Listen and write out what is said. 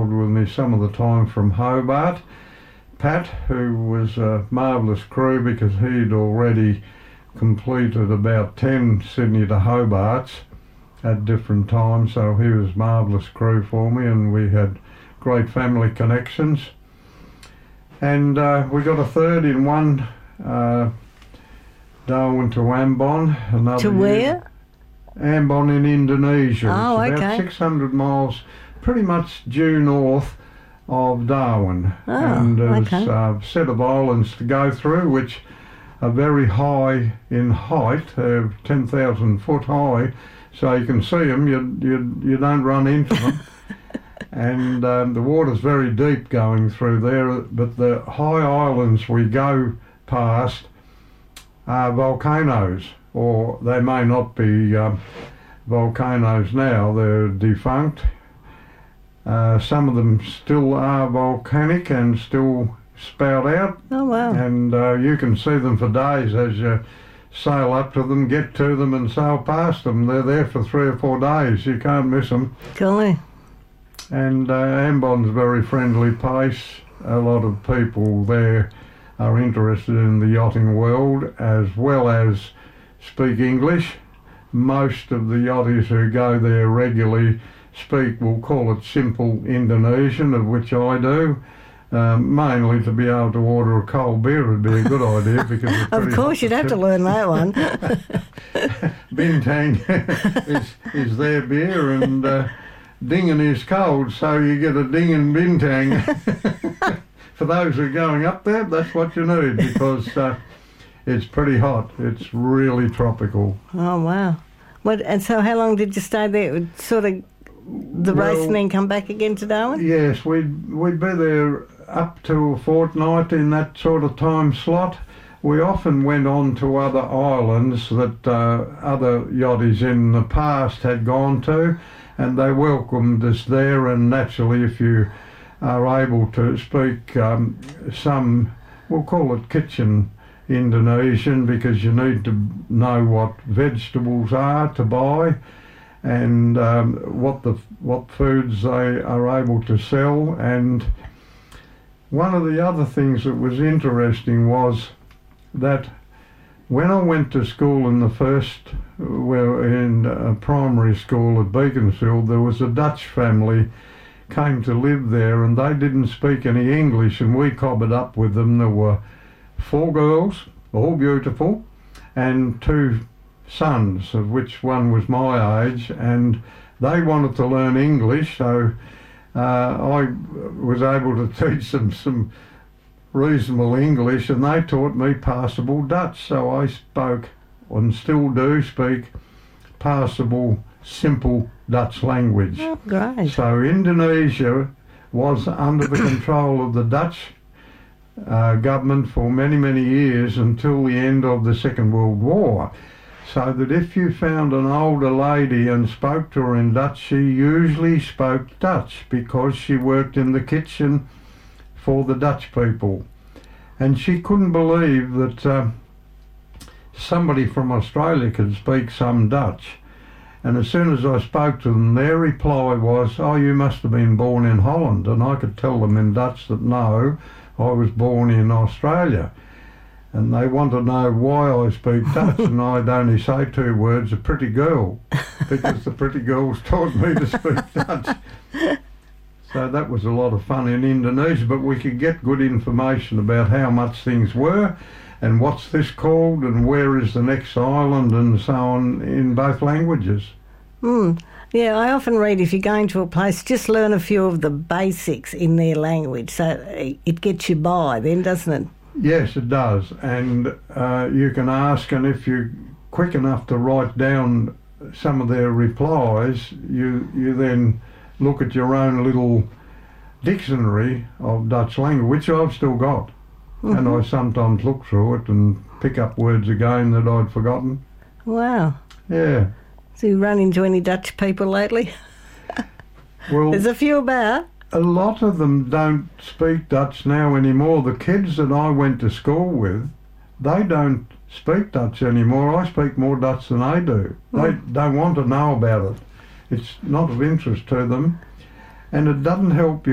travelled with me some of the time from Hobart. Pat, who was a marvellous crew because he'd already completed about 10 Sydney to Hobarts at different times, so he was marvellous crew for me, and we had great family connections. And we got a third in one, Darwin to Ambon. To where? Ambon in Indonesia. Oh, it's okay. about 600 miles, pretty much due north of Darwin. Oh, and there's okay. a set of islands to go through, which are very high in height. They're 10,000 foot high, so you can see them. You don't run into them. And the water's very deep going through there, but the high islands we go past are volcanoes, or they may not be volcanoes now, they're defunct. Some of them still are volcanic and still spout out. Oh, wow. And you can see them for days as you sail up to them, get to them and sail past them. They're there for 3 or 4 days, you can't miss them. Golly. And Ambon's a very friendly place. A lot of people there are interested in the yachting world as well as speak English. Most of the yachties who go there regularly speak, we'll call it simple Indonesian, of which I do. Mainly to be able to order a cold beer would be a good idea because it's Of course, you'd have to learn that one. Bintang is their beer, and Dingen is cold, so you get a Dingen Bintang. For those who are going up there, that's what you need because it's pretty hot. It's really tropical. Oh, wow. And so how long did you stay there? Sort of the race and then come back again to Darwin? Yes, we'd be there up to a fortnight in that sort of time slot. We often went on to other islands that other yachties in the past had gone to, and they welcomed us there. And naturally, if you are able to speak some, we'll call it kitchen Indonesian, because you need to know what vegetables are to buy and what foods they are able to sell. And one of the other things that was interesting was that when I went to school in primary school at Beaconsfield, there was a Dutch family came to live there, and they didn't speak any English, and we cobbled up with them. There were 4 girls, all beautiful, and 2 sons, of which one was my age, and they wanted to learn English, so I was able to teach them some reasonable English, and they taught me passable Dutch. So I spoke, and still do speak, passable, simple Dutch language. Oh, great. So Indonesia was under the control of the Dutch government for many, many years until the end of the Second World War. So that if you found an older lady and spoke to her in Dutch, she usually spoke Dutch because she worked in the kitchen for the Dutch people. And she couldn't believe that somebody from Australia could speak some Dutch. And as soon as I spoke to them, their reply was, "Oh, you must have been born in Holland." And I could tell them in Dutch that no, I was born in Australia. And they want to know why I speak Dutch, and I'd only say 2 words, a pretty girl, because the pretty girls taught me to speak Dutch. So that was a lot of fun in Indonesia, but we could get good information about how much things were, and what's this called, and where is the next island, and so on, in both languages. Yeah, I often read if you're going to a place, just learn a few of the basics in their language, so it gets you by then, doesn't it? Yes, it does, and you can ask, and if you're quick enough to write down some of their replies, you then look at your own little dictionary of Dutch language, which I've still got. And I sometimes look through it and pick up words again that I'd forgotten. Wow. Yeah. So you run into any Dutch people lately? Well, There's a few about. a lot of them don't speak Dutch now anymore. The kids that I went to school with, they don't speak Dutch anymore. I speak more Dutch than they do. They don't want to know about it. It's not of interest to them, and it doesn't help you